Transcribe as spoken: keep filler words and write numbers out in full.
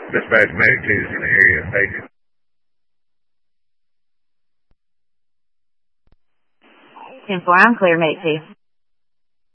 Dispatch Medic two is in the area. Thank you. ten four, I'm clear, Medic two.